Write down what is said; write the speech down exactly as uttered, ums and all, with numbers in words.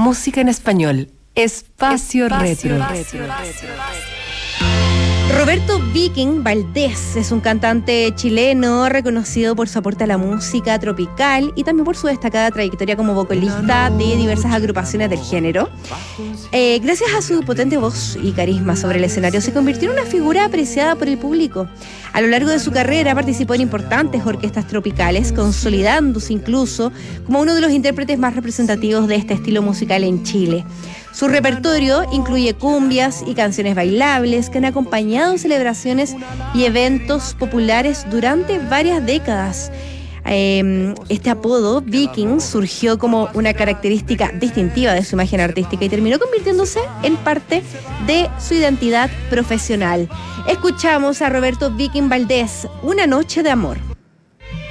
música en español. Espacio, Espacio Retro. Retro. Roberto Viking Valdés es un cantante chileno reconocido por su aporte a la música tropical y también por su destacada trayectoria como vocalista de diversas agrupaciones del género. Eh, gracias a su potente voz y carisma sobre el escenario, se convirtió en una figura apreciada por el público. A lo largo de su carrera participó en importantes orquestas tropicales, consolidándose incluso como uno de los intérpretes más representativos de este estilo musical en Chile. Su repertorio incluye cumbias y canciones bailables que han acompañado celebraciones y eventos populares durante varias décadas. Eh, este apodo, Viking, surgió como una característica distintiva de su imagen artística y terminó convirtiéndose en parte de su identidad profesional. Escuchamos a Roberto Viking Valdés, Una noche de amor.